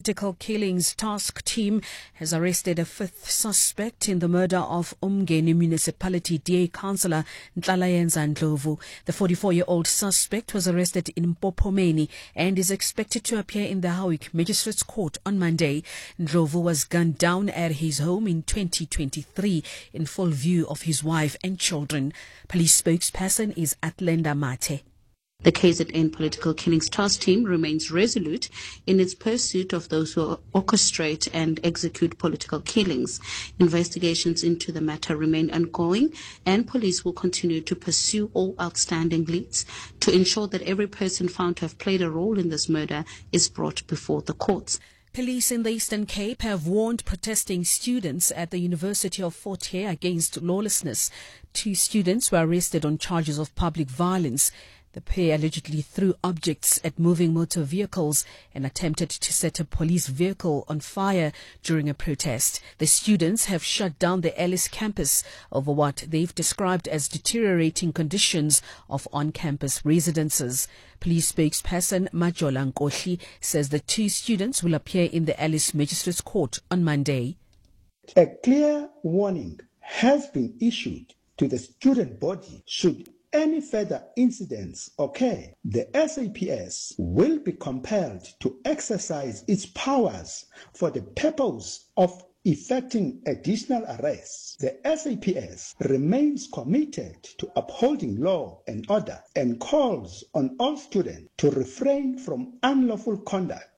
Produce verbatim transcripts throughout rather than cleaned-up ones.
Political Killings Task Team has arrested a fifth suspect in the murder of Umgeni Municipality D A Councillor Ntlalayenza Ndlovu. The forty-four-year-old suspect was arrested in Mpophomeni and is expected to appear in the Howick Magistrates Court on Monday. Ndlovu was gunned down at his home in twenty twenty-three in full view of his wife and children. Police spokesperson is Atlenda Mate. The K Z N Political Killings Task Team remains resolute in its pursuit of those who orchestrate and execute political killings. Investigations into the matter remain ongoing, and police will continue to pursue all outstanding leads to ensure that every person found to have played a role in this murder is brought before the courts. Police in the Eastern Cape have warned protesting students at the University of Fort Hare against lawlessness. Two students were arrested on charges of public violence. The pair allegedly threw objects at moving motor vehicles and attempted to set a police vehicle on fire during a protest. The students have shut down the Ellis campus over what they've described as deteriorating conditions of on-campus residences. Police spokesperson Majola Nkohli says the two students will appear in the Ellis Magistrates Court on Monday. A clear warning has been issued to the student body should any further incidents occur. The S A P S will be compelled to exercise its powers for the purpose of effecting additional arrests. The S A P S remains committed to upholding law and order and calls on all students to refrain from unlawful conduct.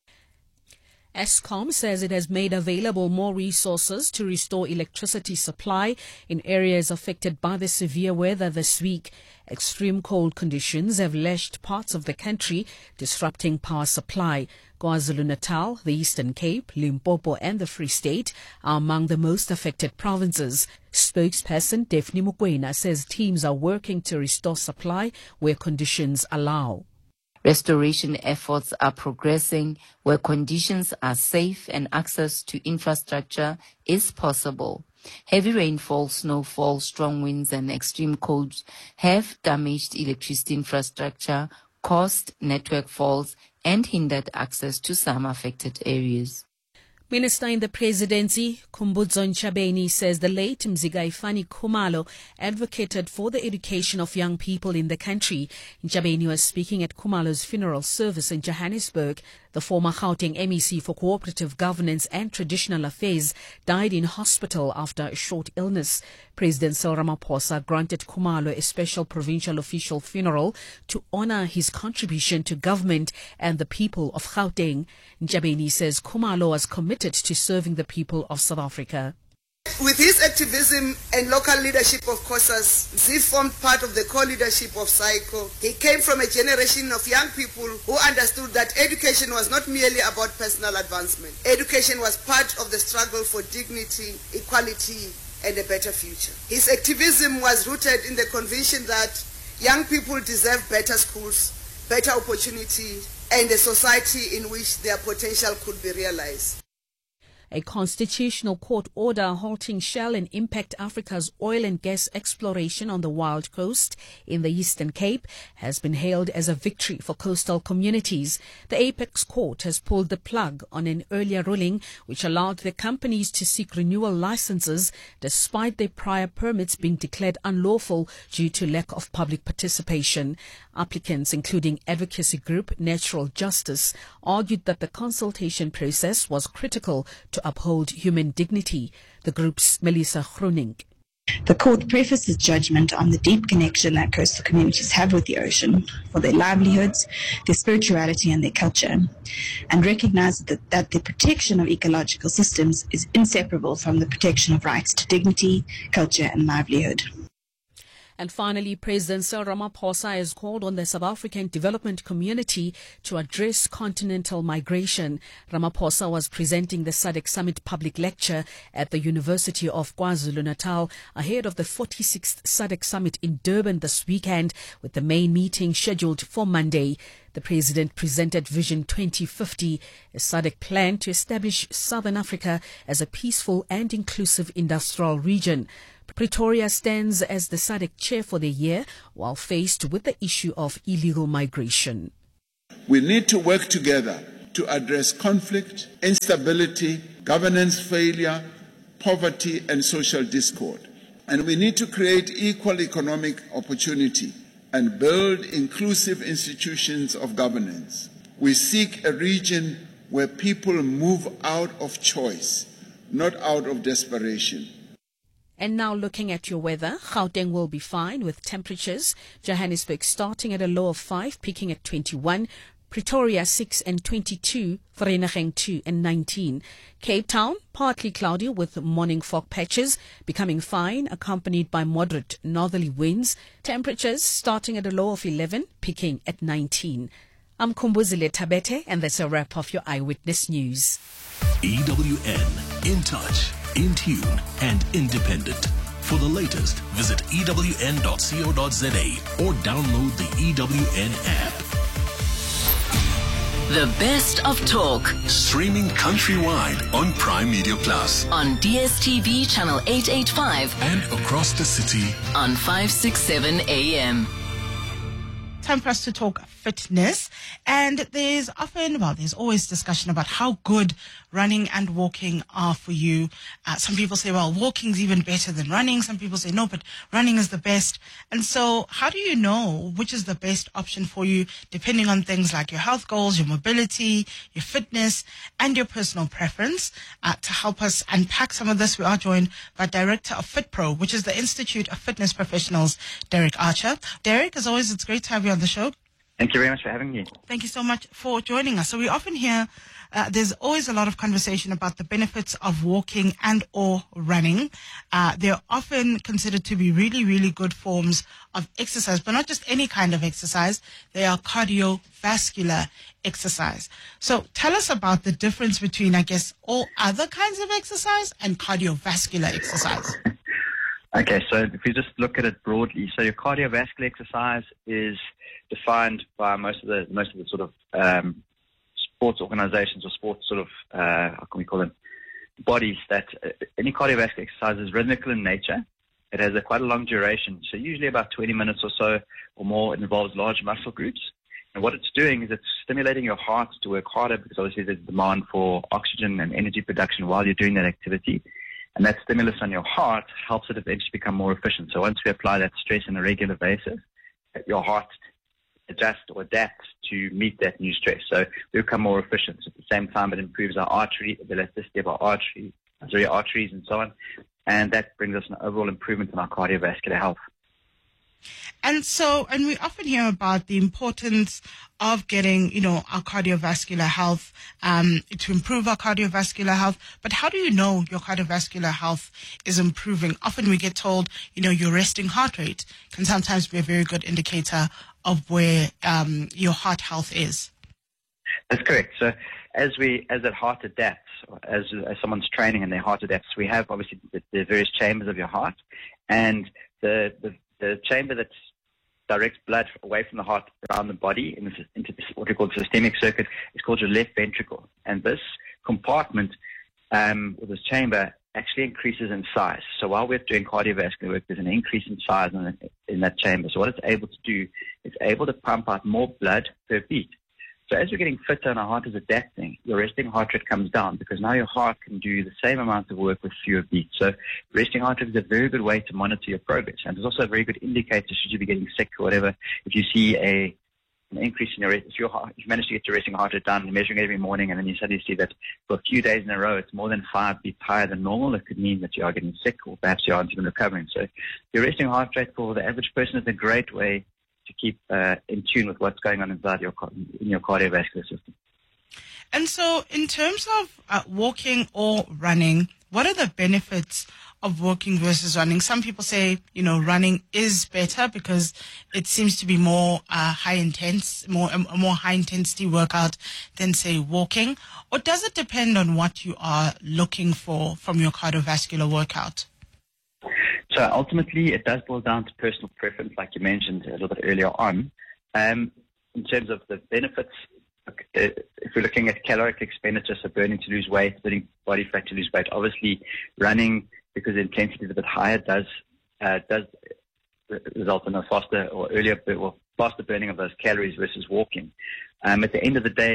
Eskom says it has made available more resources to restore electricity supply in areas affected by the severe weather this week. Extreme cold conditions have lashed parts of the country, disrupting power supply. KwaZulu-Natal, the Eastern Cape, Limpopo and the Free State are among the most affected provinces. Spokesperson Daphne Mukwena says teams are working to restore supply where conditions allow. Restoration efforts are progressing where conditions are safe and access to infrastructure is possible. Heavy rainfall, snowfall, strong winds and extreme colds have damaged electricity infrastructure, caused network faults and hindered access to some affected areas. Minister in the Presidency, Khumbudzo Ntshabeni, says the late Mzikaifani Khumalo advocated for the education of young people in the country. Ntshabeni was speaking at Khumalo's funeral service in Johannesburg. The former Gauteng M E C for Cooperative Governance and Traditional Affairs died in hospital after a short illness. President Cyril Ramaphosa granted Khumalo a special provincial official funeral to honor his contribution to government and the people of Gauteng. Ntshabeni says Khumalo was committed to serving the people of South Africa. With his activism and local leadership of COSAS, Zee formed part of the core leadership of SAICO. He came from a generation of young people who understood that education was not merely about personal advancement. Education was part of the struggle for dignity, equality, and a better future. His activism was rooted in the conviction that young people deserve better schools, better opportunity, and a society in which their potential could be realized. A constitutional court order halting Shell and Impact Africa's oil and gas exploration on the Wild Coast in the Eastern Cape has been hailed as a victory for coastal communities. The Apex Court has pulled the plug on an earlier ruling which allowed the companies to seek renewal licenses despite their prior permits being declared unlawful due to lack of public participation. Applicants, including advocacy group Natural Justice, argued that the consultation process was critical to uphold human dignity. The group's Melissa Groening. The court prefaced its judgment on the deep connection that coastal communities have with the ocean for their livelihoods, their spirituality and their culture, and recognized that, that the protection of ecological systems is inseparable from the protection of rights to dignity, culture and livelihood. And finally, President Cyril Ramaphosa has called on the South African development community to address continental migration. Ramaphosa was presenting the S A D C Summit public lecture at the University of KwaZulu-Natal ahead of the forty-sixth S A D C Summit in Durban this weekend, with the main meeting scheduled for Monday. The president presented Vision twenty fifty, a S A D C plan to establish Southern Africa as a peaceful and inclusive industrial region. Pretoria stands as the S A D C chair for the year while faced with the issue of illegal migration. We need to work together to address conflict, instability, governance failure, poverty, and social discord. And we need to create equal economic opportunity and build inclusive institutions of governance. We seek a region where people move out of choice, not out of desperation. And now looking at your weather, Gauteng will be fine with temperatures. Johannesburg starting at a low of five, peaking at twenty-one. Pretoria six and twenty-two, Vereeniging two and nineteen. Cape Town partly cloudy with morning fog patches, becoming fine, accompanied by moderate northerly winds. Temperatures starting at a low of eleven, peaking at nineteen. I'm Kumbuzile Tabete, and that's a wrap of your Eyewitness News. E W N, in touch, in tune, and independent. For the latest, visit E W N dot co dot za or download the E W N app. The best of talk. Streaming countrywide on Prime Media Plus. On D S T V channel eight eighty-five. And across the city. On five sixty-seven A M. Time for us to talk fitness, and there's often, well, there's always discussion about how good running and walking are for you. Uh, some people say, well, walking's even better than running. Some people say, no, but running is the best. And so how do you know which is the best option for you, depending on things like your health goals, your mobility, your fitness, and your personal preference? Uh, to help us unpack some of this, we are joined by Director of FitPro, which is the Institute of Fitness Professionals, Derek Archer. Derek, as always, it's great to have you on the show. Thank you very much for having me. Thank you so much for joining us. So we often hear uh, there's always a lot of conversation about the benefits of walking and or running. Uh, they're often considered to be really, really good forms of exercise, but not just any kind of exercise. They are cardiovascular exercise. So tell us about the difference between, I guess, all other kinds of exercise and cardiovascular exercise. Okay, so if we just look at it broadly, so your cardiovascular exercise is defined by most of the most of the sort of um, sports organizations or sports sort of uh, how can we call them bodies that uh, any cardiovascular exercise is rhythmical in nature. It has a quite a long duration, so usually about twenty minutes or so or more. It involves large muscle groups, and what it's doing is it's stimulating your heart to work harder because obviously there's demand for oxygen and energy production while you're doing that activity. And that stimulus on your heart helps it eventually become more efficient. So once we apply that stress on a regular basis, your heart adjusts or adapts to meet that new stress. So we become more efficient. So at the same time, it improves our artery, the elasticity of our artery, sorry, arteries and so on. And that brings us an overall improvement in our cardiovascular health. And so, and we often hear about the importance of getting, you know, our cardiovascular health, um, to improve our cardiovascular health. But how do you know your cardiovascular health is improving? Often we get told, you know, your resting heart rate can sometimes be a very good indicator of where, um, your heart health is. That's correct. So as we, as that heart adapts, as, as someone's training and their heart adapts, we have obviously the, the various chambers of your heart, and the, the The chamber that directs blood away from the heart around the body in the, into this, what we call the systemic circuit is called your left ventricle. And this compartment, um, or this chamber, actually increases in size. So while we're doing cardiovascular work, there's an increase in size in, in that chamber. So what it's able to do, it's able to pump out more blood per beat. So as we're getting fitter and our heart is adapting, your resting heart rate comes down because now your heart can do the same amount of work with fewer beats. So resting heart rate is a very good way to monitor your progress. And it's also a very good indicator should you be getting sick or whatever. If you see a an increase in your rate, if, your heart, if you manage to get your resting heart rate down, you're measuring it every morning, and then you suddenly see that for a few days in a row, it's more than five beats higher than normal, it could mean that you are getting sick or perhaps you aren't even recovering. So your resting heart rate for the average person is a great way to keep uh, in tune with what's going on inside your in your cardiovascular system. And so in terms of uh, walking or running, what are the benefits of walking versus running? Some people say, you know, running is better because it seems to be more uh, high intense, more a more high intensity workout than, say, walking. Or does it depend on what you are looking for from your cardiovascular workout? So ultimately, it does boil down to personal preference, like you mentioned a little bit earlier on. Um, in terms of the benefits, if we're looking at caloric expenditure, so burning to lose weight, burning body fat to lose weight, obviously running, because the intensity is a bit higher, does uh, does result in a faster or earlier or faster burning of those calories versus walking. Um, at the end of the day,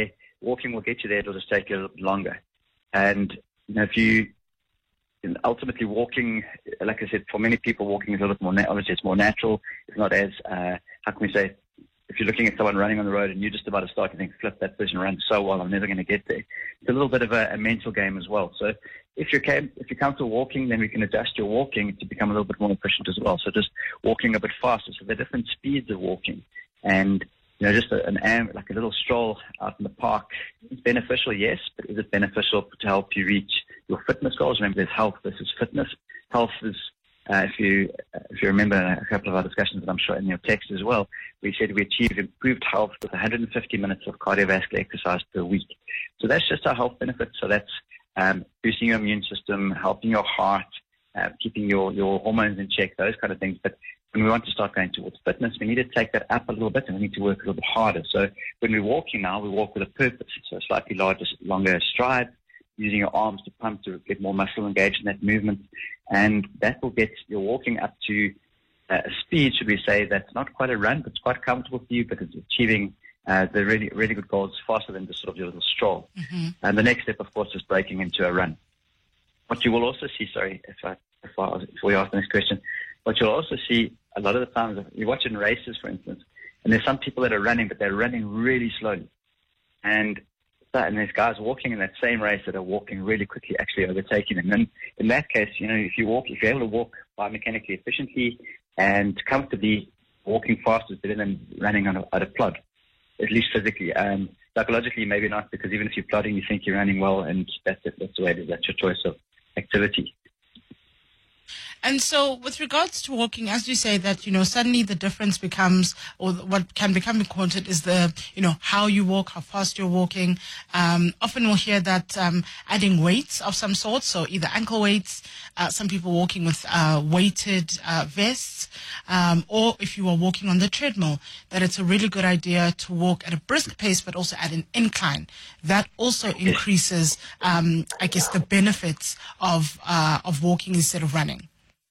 walking will get you there. It'll just take you a little bit longer. And, you know, if you, ultimately walking, like I said, for many people, walking is a little bit more, na- obviously it's more natural. It's not as, uh, how can we say, if you're looking at someone running on the road and you're just about to start, you think, flip, that person runs so well, I'm never going to get there. It's a little bit of a, a mental game as well. So if you're, if you're comfortable walking, then we can adjust your walking to become a little bit more efficient as well. So just walking a bit faster. So there are different speeds of walking. And, you know, just a, an am, like a little stroll out in the park is beneficial, yes, but is it beneficial to help you reach your fitness goals? Remember, there's health versus fitness. Health is, uh, if you if you remember a couple of our discussions that I'm sure in your text as well, we said we achieved improved health with one hundred fifty minutes of cardiovascular exercise per week. So that's just our health benefits. So that's um, boosting your immune system, helping your heart, uh, keeping your, your hormones in check, those kind of things. But when we want to start going towards fitness, we need to take that up a little bit and we need to work a little bit harder. So when we're walking now, we walk with a purpose. So a slightly larger, longer stride, using your arms to pump to get more muscle engaged in that movement. And that will get your walking up to uh, a speed, should we say, that's not quite a run, but it's quite comfortable for you, but it's achieving uh, the really, really good goals faster than just sort of your little stroll. Mm-hmm. And the next step, of course, is breaking into a run. What you will also see, sorry, if I, if I, before you ask the next question, what you'll also see a lot of the times, you watch in races, for instance, and there's some people that are running, but they're running really slowly. And and there's guys walking in that same race that are walking really quickly, actually overtaking them. And in that case, you know, if you walk, if you're able to walk biomechanically efficiently and comfortably, walking fast is better than running on a, at a plod, at least physically. Um, psychologically, maybe not, because even if you're plodding, you think you're running well, and that's it, that's the way it is. That's your choice of activity. And so with regards to walking, as you say that, you know, suddenly the difference becomes, or what can become important is the, you know, how you walk, how fast you're walking. Um, often we'll hear that um, adding weights of some sort, so either ankle weights, uh, some people walking with uh, weighted uh, vests, um, or if you are walking on the treadmill, that it's a really good idea to walk at a brisk pace, but also at an incline. That also increases, um, I guess, the benefits of uh, of walking instead of running.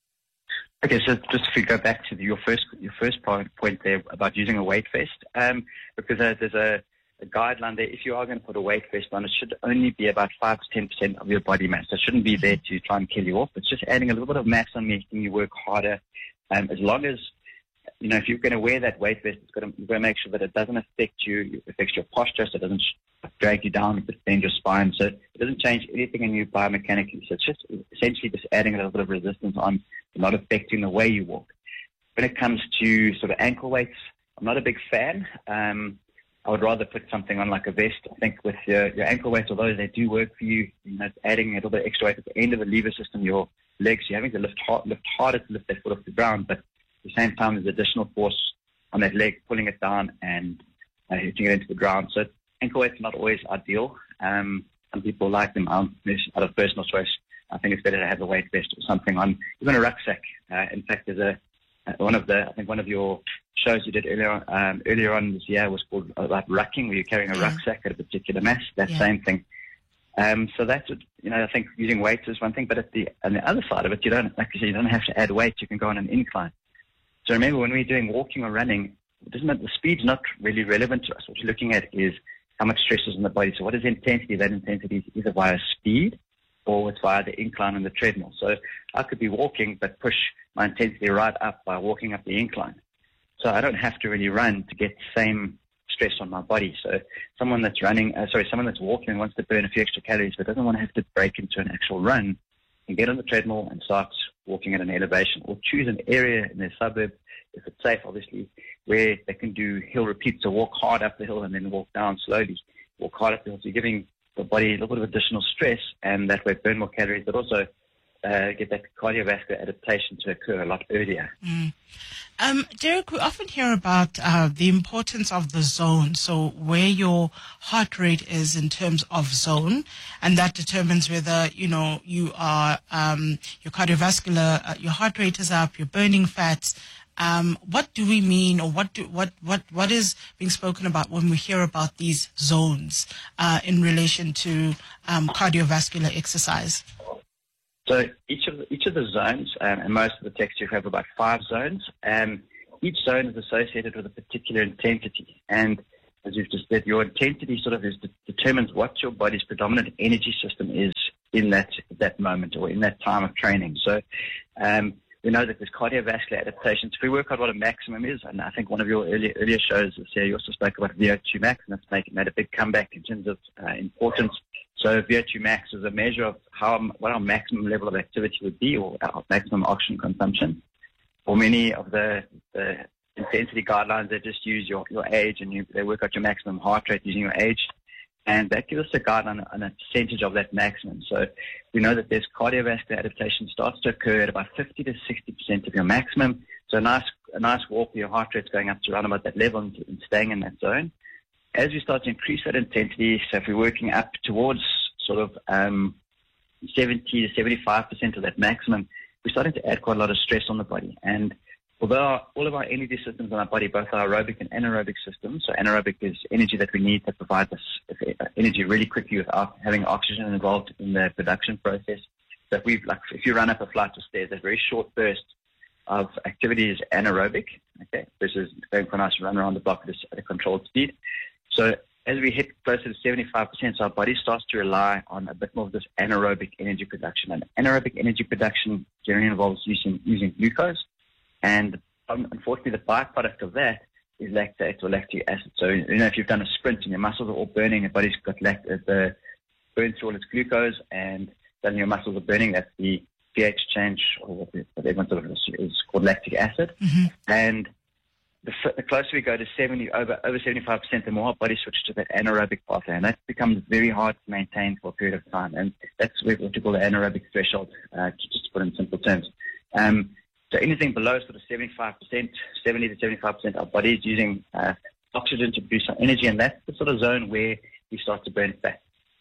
Okay, so just if we go back to the, your first your first point, point there about using a weight vest, um, because uh, there's a, a guideline there. If you are going to put a weight vest on, it should only be about five to ten percent of your body mass. It shouldn't be there to try and kill you off. It's just adding a little bit of mass on making you work harder. Um, as long as, you know, if you're going to wear that weight vest, it's got to, you've got to make sure that it doesn't affect you, it affects your posture, so it doesn't drag you down, it bend your spine, so it doesn't change anything in you biomechanically. So it's just essentially just adding a little bit of resistance on, not affecting the way you walk. When it comes to sort of ankle weights, I'm not a big fan. Um, I would rather put something on like a vest. I think with your, your ankle weights, although they do work for you, you know, adding a little bit extra weight at the end of the lever system, your legs, you're having to lift, hard, lift harder to lift that foot off the ground, but at the same time there's additional force on that leg, pulling it down and uh, hitting it into the ground. So ankle weights are not always ideal. Um, some people like them out of personal choice. I think it's better to have a weight vest or something on, even a rucksack. Uh, in fact, there's a uh, one of the I think one of your shows you did earlier on, um, earlier on this year was called about rucking, where you're carrying a yeah. rucksack at a particular mass. That yeah. same thing. Um, so that's you know I think using weights is one thing, but at the on the other side of it, you don't like you say you don't have to add weight. You can go on an incline. So remember, when we're doing walking or running, it doesn't the speed's not really relevant to us. What you're looking at is how much stress is on the body. So what is intensity? That intensity is either via speed or it's via the incline on the treadmill. So I could be walking, but push my intensity right up by walking up the incline. So I don't have to really run to get the same stress on my body. So someone that's running, uh, sorry, someone that's walking and wants to burn a few extra calories, but doesn't want to have to break into an actual run, can get on the treadmill and start walking at an elevation, or choose an area in their suburb, if it's safe, obviously, where they can do hill repeats, so walk hard up the hill and then walk down slowly, walk hard up the hill. So you're giving the body a little bit of additional stress, and that way burn more calories, but also uh, get that cardiovascular adaptation to occur a lot earlier. Mm. Um, Derek, we often hear about uh, the importance of the zone, so where your heart rate is in terms of zone, and that determines whether, you know, you are, um, your cardiovascular, uh, your heart rate is up, you're burning fats. Um, what do we mean, or what do, what, what, what is being spoken about when we hear about these zones uh, in relation to um, cardiovascular exercise? So each of the, each of the zones, um, and most of the texts you have about five zones, and each zone is associated with a particular intensity. And as you've just said, your intensity sort of is determines what your body's predominant energy system is in that that moment or in that time of training. So um, we know that there's cardiovascular adaptations. If we work out what a maximum is, and I think one of your earlier, earlier shows, Sarah, you also spoke about V O two max, and that's making made a big comeback in terms of uh, importance. So V O two max is a measure of how what our maximum level of activity would be, or our maximum oxygen consumption. For many of the, the intensity guidelines, they just use your, your age, and you, they work out your maximum heart rate using your age. And that gives us a guideline on a percentage of that maximum. So we know that there's cardiovascular adaptation starts to occur at about fifty to sixty percent of your maximum. So a nice, a nice walk, your heart rate's going up to around about that level and, and staying in that zone. As we start to increase that intensity, so if we're working up towards sort of um, seventy to seventy-five percent of that maximum, we're starting to add quite a lot of stress on the body. And although our, all of our energy systems in our body, both our aerobic and anaerobic systems, so anaerobic is energy that we need that provides us energy really quickly without having oxygen involved in the production process. So if, we've, like, if you run up a flight of stairs, a very short burst of activity is anaerobic, okay, versus going for a nice run around the block at a, at a controlled speed. So as we hit closer to seventy-five percent, so our body starts to rely on a bit more of this anaerobic energy production. And anaerobic energy production generally involves using, using glucose. And um, unfortunately, the byproduct of that is lactate or lactic acid. So, you know, if you've done a sprint and your muscles are all burning, your body's got lact- the burns through all its glucose, and then your muscles are burning, that's the pH change, or what everyone sort of is, is called lactic acid. Mm-hmm. And the, the closer we go to seventy, over over seventy-five percent, the more our body switches to that anaerobic pathway, and that becomes very hard to maintain for a period of time. And that's what we call the anaerobic threshold, uh, just to put it in simple terms. Um, So anything below sort of seventy-five percent, seventy to seventy-five percent, our body is using uh, oxygen to produce our energy, and that's the sort of zone where we start to burn fat.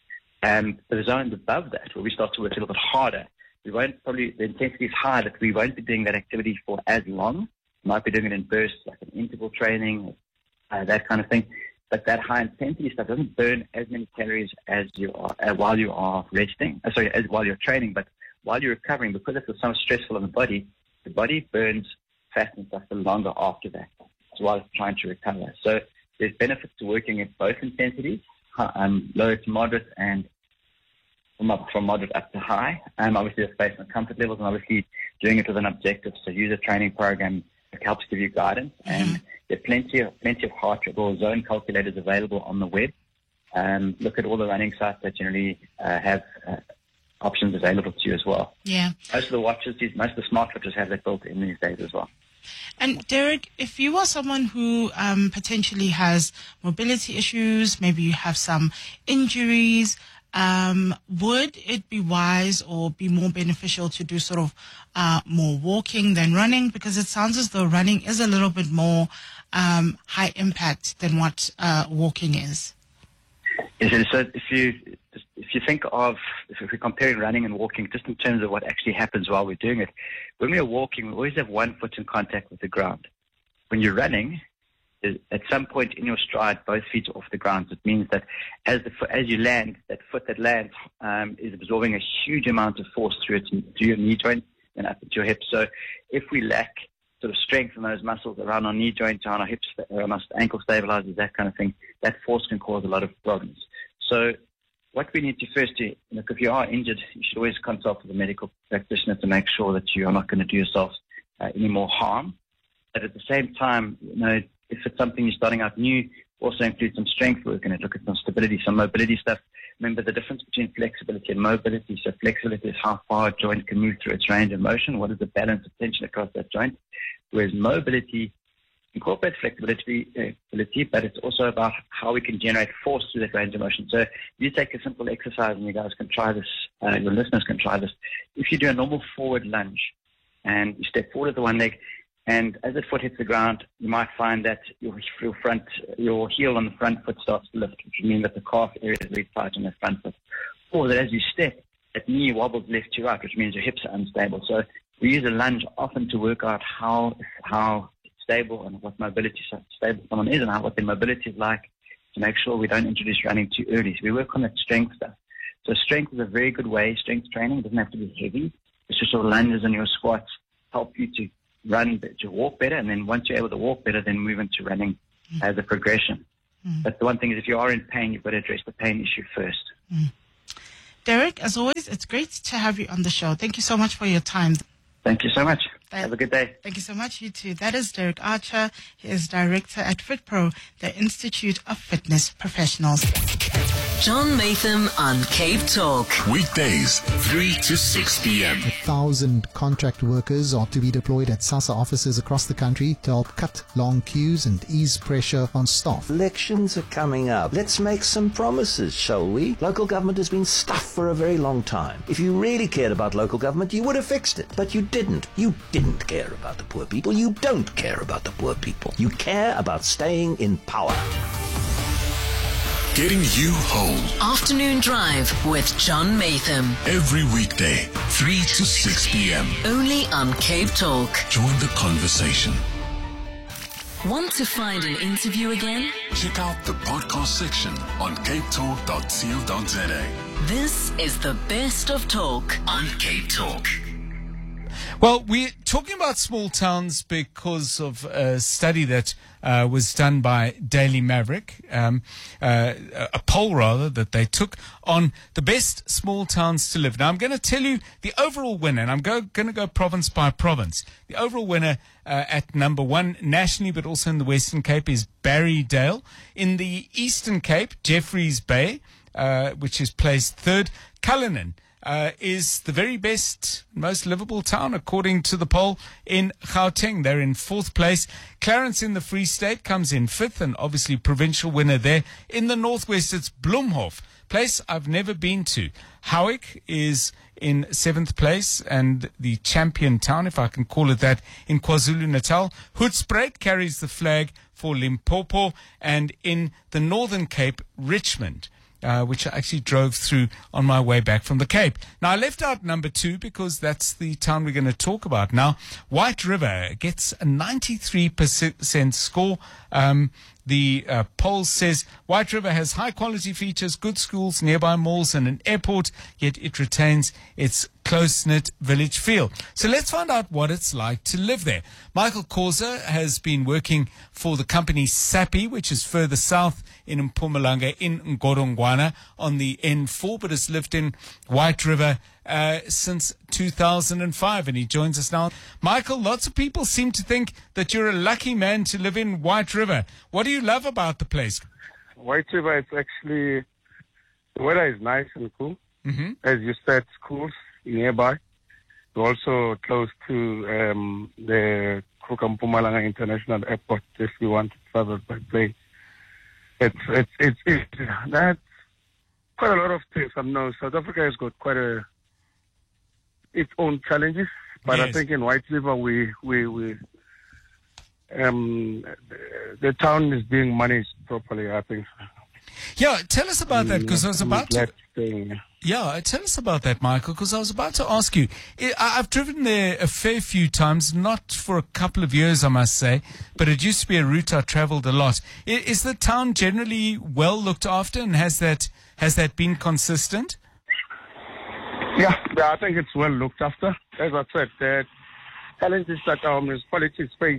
And the zones above that, where we start to work a little bit harder, we won't probably, the intensity is high, that we won't be doing that activity for as long. We might be doing it in bursts, like an interval training, uh, that kind of thing. But that high intensity stuff doesn't burn as many calories as you are uh, while you are resting. Uh, sorry, as while you're training, but while you're recovering, because it's so stressful on the body, the body burns fat and stuff for longer after that, as well as trying to recover. So there's benefits to working at both intensities, um, low to moderate and from, up, from moderate up to high. Um, obviously, it's based on comfort levels, and obviously doing it with an objective. So use a training program that helps give you guidance. Mm-hmm. And there are plenty of, plenty of heart rate or zone calculators available on the web. Um, look at all the running sites that generally uh, have uh, options available to you as well. Yeah. Most of the watches, most of the smartwatches have that built in these days as well. And Derek, if you are someone who um, potentially has mobility issues, maybe you have some injuries, um, would it be wise or be more beneficial to do sort of uh, more walking than running? Because it sounds as though running is a little bit more um, high impact than what uh, walking is. Yes, so if you if you think of, if we're comparing running and walking, just in terms of what actually happens while we're doing it, when we're walking, we always have one foot in contact with the ground. When you're running, at some point in your stride, both feet are off the ground. It means that as the as you land, that foot that lands um, is absorbing a huge amount of force through it, through your knee joint and up into your hips. So if we lack sort of strength in those muscles around our knee joints, around our hips, around our ankle stabilizers, that kind of thing, that force can cause a lot of problems. So what we need to first do, look, if you are injured, you should always consult with a medical practitioner to make sure that you are not going to do yourself uh, any more harm. But at the same time, you know, if it's something you're starting out new, also include some strength work and look at some stability, some mobility stuff. Remember the difference between flexibility and mobility. So flexibility is how far a joint can move through its range of motion. What is the balance of tension across that joint? Whereas mobility incorporates flexibility, uh, but it's also about how we can generate force through that range of motion. So you take a simple exercise, and you guys can try this, uh, your listeners can try this. If you do a normal forward lunge and you step forward with the one leg, and as the foot hits the ground, you might find that your, your front, your heel on the front foot starts to lift, which would mean that the calf area is very tight on the front foot. Or that as you step, that knee wobbles left to right, which means your hips are unstable. So we use a lunge often to work out how how stable and what mobility stable someone is and how what their mobility is like, to make sure we don't introduce running too early. So we work on that strength stuff. So strength is a very good way. Strength training doesn't have to be heavy. It's just sort of lunges and your squats help you to run, to walk better, and then once you're able to walk better, then move into running as a progression. Mm. But the one thing is, if you are in pain, you've got to address the pain issue first. Mm. Derek, as always, it's great to have you on the show. Thank you so much for your time. Thank you so much. Have a good day. Thank you so much. You too. That is Derek Archer. He is director at FitPro, the Institute of Fitness Professionals. John Maytham on Cape Talk. Weekdays, three to six p.m. A thousand contract workers are to be deployed at SASSA offices across the country to help cut long queues and ease pressure on staff. Elections are coming up. Let's make some promises, shall we? Local government has been stuffed for a very long time. If you really cared about local government, you would have fixed it. But you didn't. You didn't care about the poor people. You don't care about the poor people. You care about staying in power. Getting you home. Afternoon Drive with John Maytham. Every weekday, three to six p.m. Only on Cape Talk. Join the conversation. Want to find an interview again? Check out the podcast section on cape talk dot co dot za. This is the best of talk on Cape Talk. Well, we're talking about small towns because of a study that uh, was done by Daily Maverick, um, uh, a poll rather, that they took on the best small towns to live. Now, I'm going to tell you the overall winner, and I'm go, going to go province by province. The overall winner uh, at number one nationally, but also in the Western Cape, is Barrydale. In the Eastern Cape, Jeffreys Bay, uh, which is placed third. Cullinan Uh, is the very best, most livable town, according to the poll, in Gauteng. They're in fourth place. Clarence in the Free State comes in fifth, and obviously provincial winner there. In the Northwest, it's Bloemhof, place I've never been to. Howick is in seventh place, and the champion town, if I can call it that, in KwaZulu-Natal. Hoedspruit carries the flag for Limpopo, and in the Northern Cape, Richmond, Uh, which I actually drove through on my way back from the Cape. Now, I left out number two because that's the town we're going to talk about now. White River gets a ninety-three percent score. Um, the uh, poll says White River has high-quality features, good schools, nearby malls, and an airport, yet it retains its close-knit village feel. So let's find out what it's like to live there. Michael Khoza has been working for the company SAPI, which is further south in Mpumalanga, in Ngodongwana, on the N four, but has lived in White River uh, since two thousand five, and he joins us now. Michael, lots of people seem to think that you're a lucky man to live in White River. What do you love about the place? White River, it's actually, the weather is nice and cool. Mm-hmm. As you said, schools nearby. We're also close to um, the Kruger Mpumalanga International Airport if you want to travel by plane. It's, it's, it's, it's, that's quite a lot of things. I know South Africa has got quite a, its own challenges, but yes. I think in White River we, we, we, um, the, the town is being managed properly, I think. Yeah, tell us about that, because I was about to... Thing. Yeah, tell us about that, Michael, because I was about to ask you. I've driven there a fair few times, not for a couple of years, I must say, but it used to be a route I travelled a lot. Is the town generally well looked after, and has that has that been consistent? Yeah, yeah, I think it's well looked after. As I said, the challenges that our municipalities face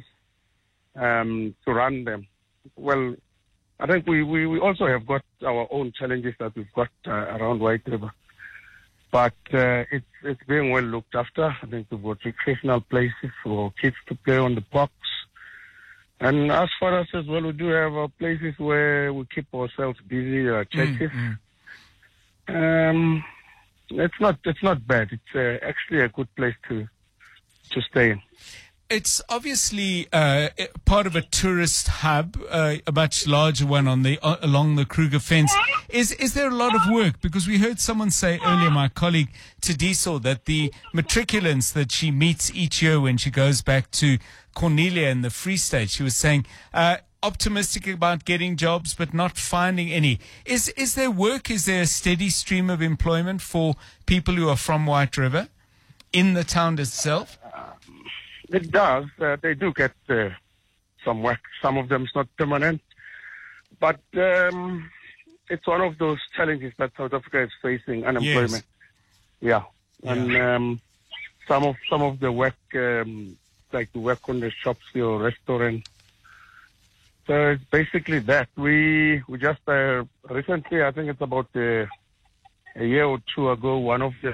um, to run them, well, I think we, we, we also have got our own challenges that we've got uh, around White River. But uh, it's it's being well looked after. I think we've got recreational places for kids to play on the parks. And as for us as well, we do have uh, places where we keep ourselves busy, uh, churches. Mm-hmm. Um, it's not it's not bad. It's uh, actually a good place to to stay in. It's obviously uh, part of a tourist hub, uh, a much larger one on the uh, along the Kruger fence. Is is there a lot of work? Because we heard someone say earlier, my colleague Tadiso, that the matriculants that she meets each year when she goes back to Cornelia in the Free State, she was saying uh, optimistic about getting jobs, but not finding any. Is is there work? Is there a steady stream of employment for people who are from White River in the town itself? It does. Uh, they do get uh, some work. Some of them is not permanent. But um, it's one of those challenges that South Africa is facing, unemployment. Yes. Yeah. yeah. And um, some of some of the work, um, like the work on the shops or restaurant, So it's basically that. We we just uh, recently, I think it's about uh, a year or two ago, one of the